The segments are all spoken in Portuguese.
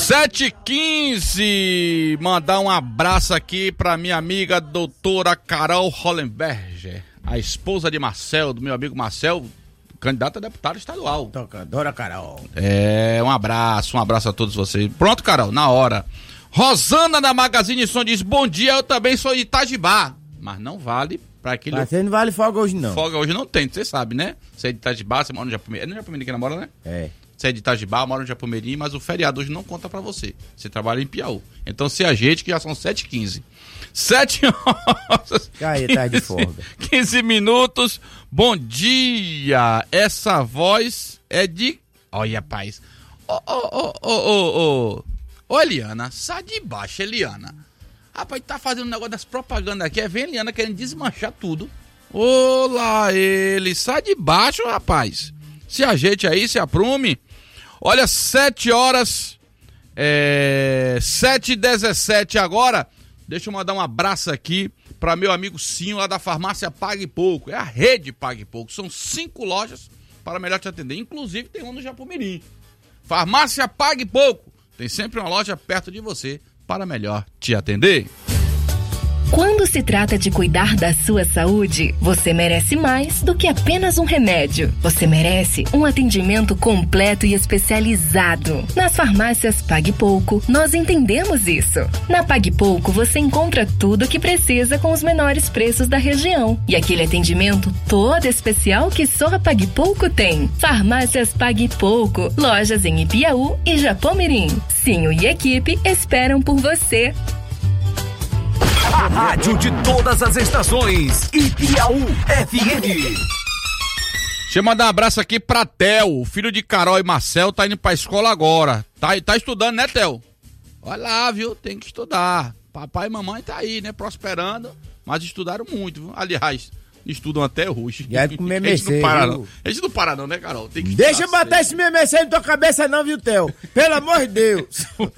7h15, mandar um abraço aqui pra minha amiga doutora Carol Hollenberger, a esposa de Marcel, do meu amigo Marcel, candidato a deputado estadual. Tocadora Carol. Um abraço a todos vocês. Pronto, Carol, na hora. Rosana da Magazine Som diz, bom dia, eu também sou de Itajibá, mas não vale pra aquele... Mas você não vale folga hoje não. Folga hoje não tem, você sabe, né? Você é de Itajibá, você mora no Japumeri, é no Japumeri que namora, né? É. Você é de Itajibá, mora no Japumeri, mas o feriado hoje não conta pra você. Você trabalha em Piauí. Então se ajeite que já são 7h15. 7 horas. Aí, tá de folga. 15 minutos. Bom dia. Essa voz é de... Olha, paz. Ô, Eliana, sai de baixo, Eliana. Rapaz, tá fazendo um negócio das propagandas aqui. Vem Eliana querendo desmanchar tudo. Olá, ele. Sai de baixo, rapaz. Se ajeite aí, se aprume. Olha, 7 horas, 7h17 agora. Deixa eu mandar um abraço aqui para meu amigo Cinho, lá da farmácia Pague Pouco. É a rede Pague Pouco. São 5 lojas para melhor te atender. Inclusive tem uma no Japumeri. Farmácia Pague Pouco. Tem sempre uma loja perto de você para melhor te atender. Quando se trata de cuidar da sua saúde, você merece mais do que apenas um remédio. Você merece um atendimento completo e especializado. Nas farmácias Pague Pouco, nós entendemos isso. Na Pague Pouco, você encontra tudo o que precisa com os menores preços da região. E aquele atendimento todo especial que só a Pague Pouco tem. Farmácias Pague Pouco, lojas em Ipiaú e Japão-Mirim. Cinho e equipe esperam por você. A rádio de todas as estações, Ipiaú FM. Deixa eu mandar um abraço aqui pra Theo, filho de Carol e Marcel, tá indo pra escola agora. Tá estudando, né, Theo? Olha lá, viu? Tem que estudar. Papai e mamãe tá aí, né, prosperando, mas estudaram muito, viu? Aliás, estudam até hoje. E aí com o A gente não para não. A gente não para não, né, Carol? Tem que deixa eu botar esse memecê na tua cabeça não, viu, Theo? Pelo amor de Deus. O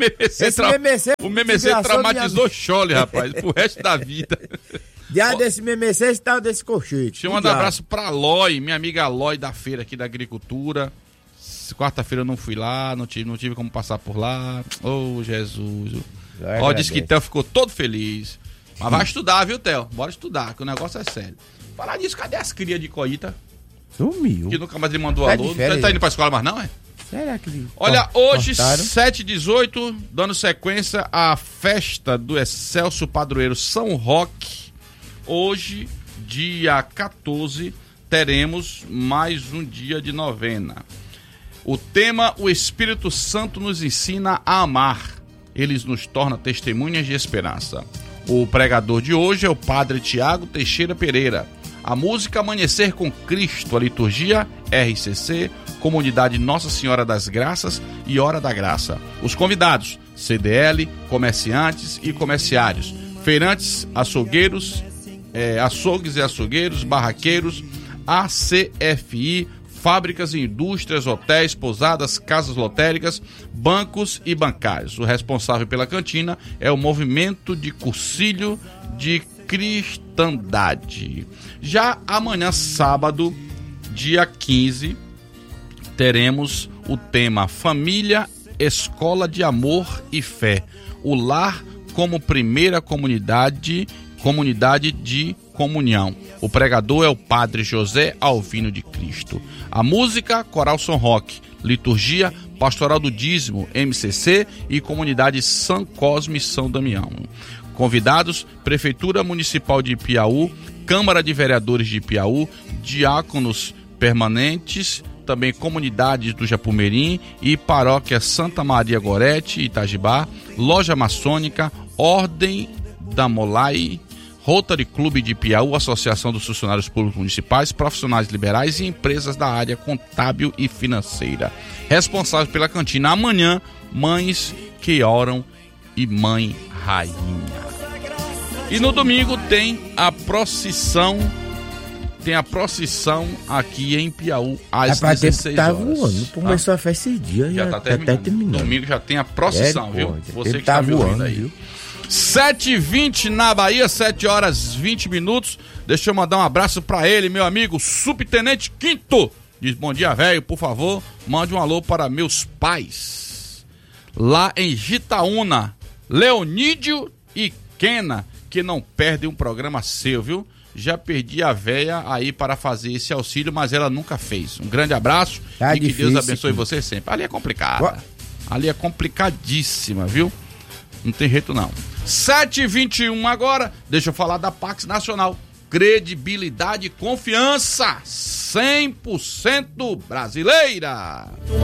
memecê traumatizou Chole, rapaz, pro resto da vida. Diante desse memecê e tal desse colchete. Deixa eu mandar um abraço pra Loi, minha amiga Loi da feira aqui da agricultura. Quarta-feira eu não fui lá, não tive como passar por lá. Oh, Jesus. Ó, disse que Theo ficou todo feliz. Mas vai estudar, viu, Theo? Bora estudar, que o negócio é sério. Falar disso, cadê as crias de Coita? Sumiu. Que nunca mais ele mandou alô. Você tá indo pra escola mais não, é? Será que... Olha, hoje, 7h18, dando sequência à festa do Excelso Padroeiro São Roque. Hoje, dia 14, teremos mais um dia de novena. O tema, o Espírito Santo nos ensina a amar. Ele nos torna testemunhas de esperança. O pregador de hoje é o Padre Tiago Teixeira Pereira. A música Amanhecer com Cristo, a liturgia RCC, Comunidade Nossa Senhora das Graças e Hora da Graça. Os convidados, CDL, comerciantes e comerciários, feirantes, açougueiros, açougues e açougueiros, barraqueiros, ACFI, fábricas e indústrias, hotéis, pousadas, casas lotéricas, bancos e bancários. O responsável pela cantina é o Movimento de Cursilho de Cristandade. Já amanhã, sábado, dia 15, teremos o tema Família, Escola de Amor e Fé. O lar como primeira comunidade de comunhão. O pregador é o Padre José Alvino de Cristo. A música, Coral São Roque. Liturgia, Pastoral do Dízimo, MCC e Comunidade São Cosme e São Damião. Convidados, Prefeitura Municipal de Ipiaú, Câmara de Vereadores de Ipiaú, diáconos permanentes, também comunidades do Japumerim e Paróquia Santa Maria Gorete, Itajibá, Loja Maçônica, Ordem da Molai, Rotary Clube de Ipiaú, Associação dos Funcionários Públicos Municipais, Profissionais Liberais e empresas da área contábil e financeira. Responsável pela cantina amanhã, Mães que Oram e Mãe Rainha. E no domingo tem a procissão aqui em Piauí às 16 horas. Voando, começou a festa esse dia, já tá terminando. Domingo já tem a procissão, viu? Você que tá voando aí. Viu? 7h20 na Bahia, 7 horas 20 minutos. Deixa eu mandar um abraço pra ele, meu amigo Subtenente Quinto. Diz: bom dia, velho, por favor, mande um alô para meus pais. lá em Gitaúna, Leonídio e Kena, que não perde um programa seu, viu? Já perdi a véia aí para fazer esse auxílio, mas ela nunca fez. Um grande abraço e que Deus abençoe você sempre. Ali é complicada. Ali é complicadíssima, viu? Não tem jeito não. 7h21 agora. Deixa eu falar da Pax Nacional. Credibilidade e confiança 100% brasileira.